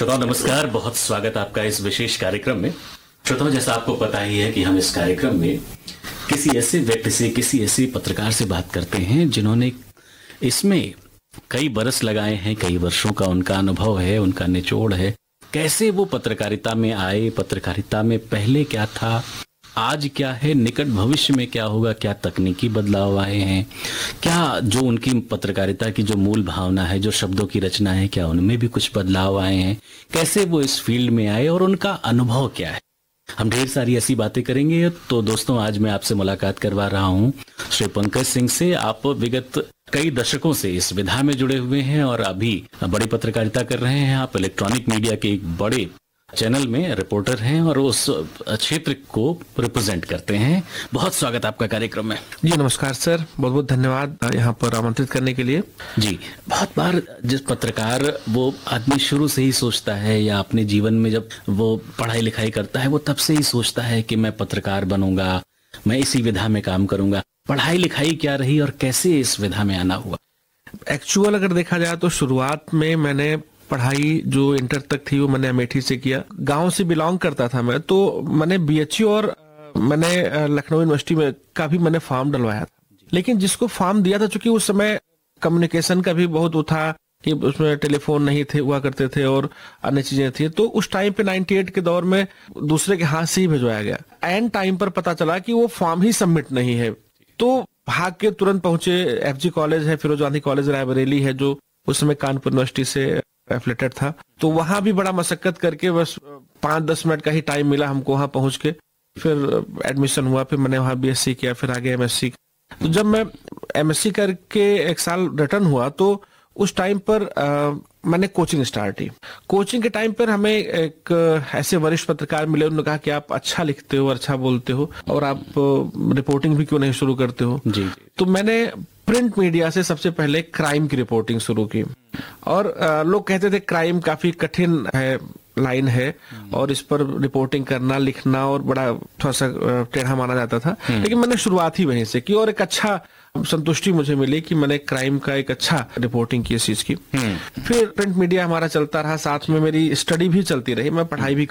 श्रोताओं नमस्कार, बहुत स्वागत आपका इस विशेष कार्यक्रम में। श्रोताओं, जैसा आपको पता ही है कि हम इस कार्यक्रम में किसी ऐसे व्यक्ति से, किसी ऐसे पत्रकार से बात करते हैं जिन्होंने इसमें कई बरस लगाए हैं, कई वर्षों का उनका अनुभव है, उनका निचोड़ है। कैसे वो पत्रकारिता में आए, पत्रकारिता में पहले क्या था, आज क्या है, निकट भविष्य में क्या होगा, क्या तकनीकी बदलाव आए हैं, क्या जो उनकी पत्रकारिता की जो मूल भावना है, जो शब्दों की रचना है, क्या उनमें भी कुछ बदलाव आए हैं, कैसे वो इस फील्ड में आए और उनका अनुभव क्या है। हम ढेर सारी ऐसी बातें करेंगे। तो दोस्तों, आज मैं आपसे मुलाकात करवा रहा हूं श्री पंकज सिंह से। आप विगत कई दशकों से इस विधा में जुड़े हुए हैं और अभी बड़ी पत्रकारिता कर रहे हैं। आप इलेक्ट्रॉनिक मीडिया के एक बड़े चैनल में रिपोर्टर हैं और उस क्षेत्र को रिप्रेजेंट करते हैं। बहुत स्वागत आपका कार्यक्रम में। जी नमस्कार सर, बहुत बहुत धन्यवाद यहाँ पर आमंत्रित करने के लिए। जी, बहुत बार जिस पत्रकार वो आदमी शुरू से ही सोचता है या अपने जीवन में जब वो पढ़ाई लिखाई करता है वो तब से ही सोचता है कि मैं पत्रकार बनूंगा, मैं इसी विधा में काम करूंगा। पढ़ाई लिखाई क्या रही और कैसे इस विधा में आना हुआ? एक्चुअल अगर देखा जाए तो शुरुआत में मैंने पढ़ाई जो इंटर तक थी वो मैंने अमेठी से किया। गांव से बिलोंग करता था मैं, तो मैंने बीएचयू और मैंने लखनऊ यूनिवर्सिटी में का भी मैंने फॉर्म डलवाया था। लेकिन जिसको फॉर्म दिया था, चूंकि उस समय कम्युनिकेशन का भी बहुत वो था कि उसमें टेलीफोन नहीं थे हुआ करते थे और अन्य चीजें थी, तो उस टाइम पे 98 के दौर में दूसरे के हाथ से ही भिजवाया गया। एंड टाइम पर पता चला कि वो फॉर्म ही सबमिट नहीं है, तो भाग के तुरंत पहुंचे। एफजी कॉलेज है, फिरोज गांधी कॉलेज रायबरेली है, जो उस समय कानपुर यूनिवर्सिटी से एफिलेटेड था। तो वहां भी बड़ा मशक्कत करके बस 5-10 मिनट का ही टाइम मिला हमको वहां पहुंच के। फिर एडमिशन हुआ, फिर मैंने वहां बीएससी किया, फिर आगे एमएससी। तो जब मैं एमएससी करके एक साल रिटर्न हुआ तो उस टाइम पर मैंने कोचिंग स्टार्ट की। कोचिंग के टाइम पर हमें एक ऐसे वरिष्ठ पत्रकार मिले, उन्होंने कहा कि आप अच्छा लिखते हो, अच्छा बोलते हो और आप रिपोर्टिंग भी क्यों नहीं शुरू करते हो। जी। तो मैंने प्रिंट मीडिया से सबसे पहले क्राइम की रिपोर्टिंग शुरू की। और लोग कहते थे क्राइम काफी कठिन है, लाइन है और इस पर रिपोर्टिंग करना, लिखना और बड़ा थोड़ा सा टेढ़ा माना जाता था। लेकिन मैंने शुरुआत ही वहीं से की और एक अच्छा संतुष्टि मुझे मिली कि मैंने क्राइम का एक अच्छा रिपोर्टिंग की इस चीज की। फिर प्रिंट मीडिया हमारा चलता रहा, साथ में मेरी स्टडी भी चलती रही, मैं पढ़ाई भी